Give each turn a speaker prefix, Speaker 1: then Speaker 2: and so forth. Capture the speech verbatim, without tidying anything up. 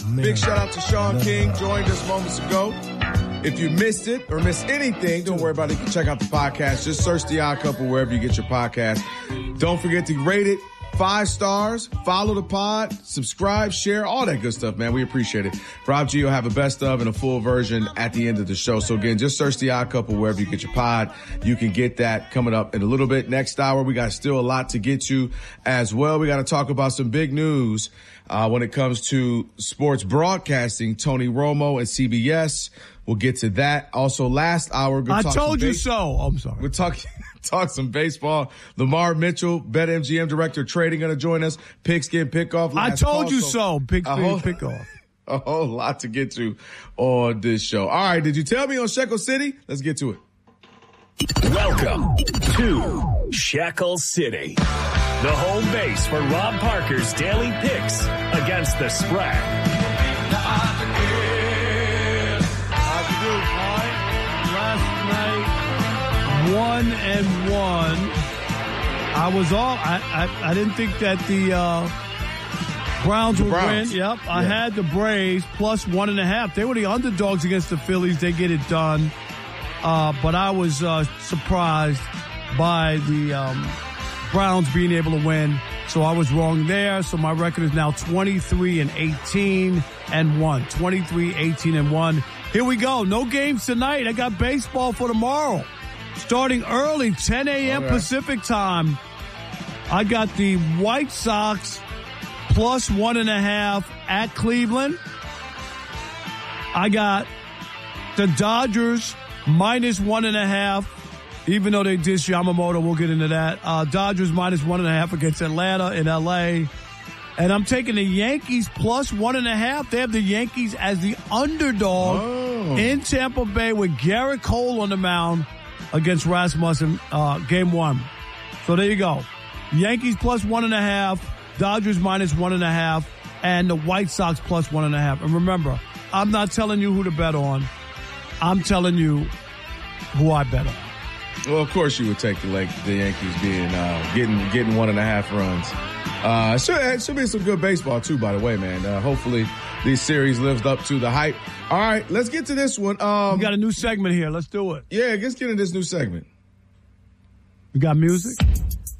Speaker 1: Man. Big shout out to Sean King, joined us moments ago. If you missed it or missed anything, don't worry about it. You can check out the podcast. Just search The Odd Couple wherever you get your podcast. Don't forget to rate it five stars, follow the pod, subscribe, share, all that good stuff, man. We appreciate it. Rob G will have a best of and a full version at the end of the show. So again, just search The Odd Couple wherever you get your pod. You can get that coming up in a little bit. Next hour, we got still a lot to get to as well. We got to talk about some big news uh, when it comes to sports broadcasting. Tony Romo and C B S. We'll get to that. Also, last hour, we're
Speaker 2: I
Speaker 1: talk
Speaker 2: told you
Speaker 1: base-
Speaker 2: so. Oh, I'm sorry.
Speaker 1: We're talking talk some baseball. Lamar Mitchell, BetMGM director of trading, going to join us. Pigskin Pickoff.
Speaker 2: I told
Speaker 1: call,
Speaker 2: you
Speaker 1: so.
Speaker 2: so. Pigskin Pickoff.
Speaker 1: A whole lot to get to on this show. All right, did you tell me on Shekel City? Let's get to it.
Speaker 3: Welcome to Shekel City, the home base for Rob Parker's daily picks against the spread.
Speaker 2: One and one. I was all. I, I, I didn't think that the uh, Browns
Speaker 1: the
Speaker 2: would
Speaker 1: Browns.
Speaker 2: win. Yep.
Speaker 1: Yeah.
Speaker 2: I had the Braves plus one and a half. They were the underdogs against the Phillies. They get it done. Uh, but I was uh, surprised by the um, Browns being able to win. So I was wrong there. So my record is now twenty-three and eighteen and one. twenty-three, eighteen and one. Here we go. No games tonight. I got baseball for tomorrow. Starting early, ten a.m.
Speaker 1: Okay.
Speaker 2: Pacific time. I got the White Sox plus one and a half at Cleveland. I got the Dodgers minus one and a half, even though they dissed Yamamoto. We'll get into that. Uh, Dodgers minus one and a half against Atlanta in L A. And I'm taking the Yankees plus one and a half. They have the Yankees as the underdog
Speaker 1: Oh.
Speaker 2: in Tampa Bay with Garrett Cole on the mound against Rasmussen, uh, game one. So there you go. Yankees plus one and a half, Dodgers minus one and a half, and the White Sox plus one and a half. And remember, I'm not telling you who to bet on. I'm telling you who I bet on.
Speaker 1: Well, of course you would take the, like, the Yankees being uh, getting getting one and a half runs. Uh, should, it should be some good baseball, too, by the way, man. Uh, hopefully this series lives up to the hype. All right, let's get to this one. Um,
Speaker 2: We got a new segment here. Let's do it.
Speaker 1: Yeah, let's get into this new segment.
Speaker 2: We got music?